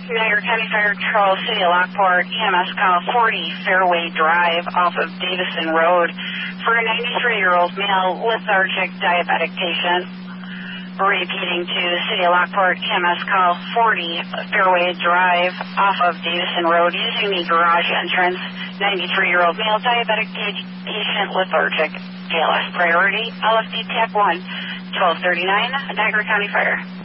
Niagara County Fire Control, City of Lockport, EMS call 40 Fairway Drive off of Davison Road for a 93-year-old male lethargic diabetic patient. Repeating to City of Lockport, EMS call 40 Fairway Drive off of Davison Road using the garage entrance. 93-year-old male diabetic patient lethargic. JLS priority, LFD Tech 1, 1239, Niagara County Fire.